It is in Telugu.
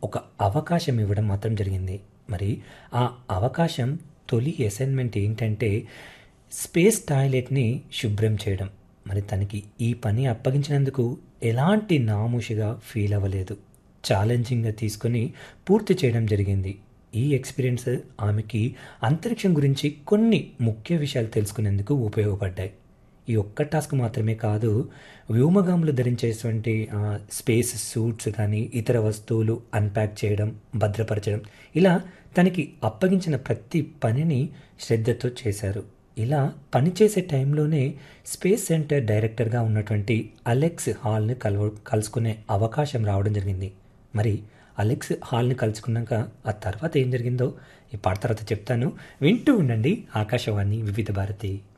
ఒక అవకాశం ఇవ్వడం మాత్రం జరిగింది. మరి ఆ అవకాశం తొలి అసైన్మెంట్ ఏంటంటే స్పేస్ టాయిలెట్ని శుభ్రం చేయడం. మరి తనకి ఈ పని అప్పగించినందుకు ఎలాంటి నామూషిగా ఫీల్ అవ్వలేదు. ఛాలెంజింగ్గా తీసుకొని పూర్తి చేయడం జరిగింది. ఈ ఎక్స్పీరియన్స్ ఆమెకి అంతరిక్షం గురించి కొన్ని ముఖ్య విషయాలు తెలుసుకునేందుకు ఉపయోగపడ్డాయి. ఈ ఒక్క టాస్క్ మాత్రమే కాదు, వ్యోమగాములు ధరించేటువంటి స్పేస్ సూట్స్ కానీ ఇతర వస్తువులు అన్ప్యాక్ చేయడం, భద్రపరచడం, ఇలా తనకి అప్పగించిన ప్రతి పనిని శ్రద్ధతో చేశారు. ఇలా పనిచేసే టైంలోనే స్పేస్ సెంటర్ డైరెక్టర్గా ఉన్నటువంటి అలెక్స్ హాల్ని కలుసుకునే అవకాశం రావడం జరిగింది. మరి అలెక్స్ హాల్ని కలుసుకున్నాక ఆ తర్వాత ఏం జరిగిందో ఈ పాట తర్వాత చెప్తాను. వింటూ ఉండండి ఆకాశవాణి వివిధ భారతి.